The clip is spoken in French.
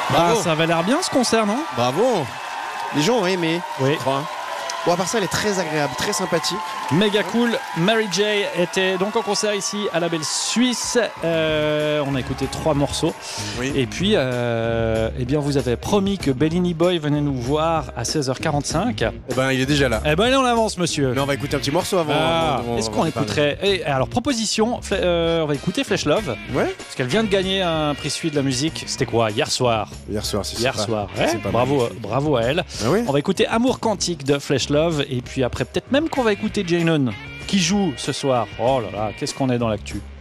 Bravo. Ça avait l'air bien ce concert, non? Bravo. Les gens ont aimé. Oui. Je crois. Bon, à part ça, elle est très agréable, très sympathique. Méga cool. Mary J était donc en concert ici à la Belle Suisse. On a écouté 3 morceaux. Oui. Et puis, eh bien, vous avez promis que Bellini Boy venait nous voir à 16h45. Eh ben, il est déjà là. Eh ben, allez, on avance, monsieur. Mais on va écouter un petit morceau avant. Est-ce qu'on écouterait alors, proposition, on va écouter Flesh Love. Ouais. Parce qu'elle vient de gagner un prix Suisse de la musique. C'était quoi? Hier soir. Hier soir, c'est Hier pas- soir. c'est Ouais, pas bravo à elle. Ah oui. On va écouter Amour Quantique de Flesh Love. Et puis après, peut-être même qu'on va écouter Janon qui joue ce soir. Oh là là, qu'est-ce qu'on est dans l'actu.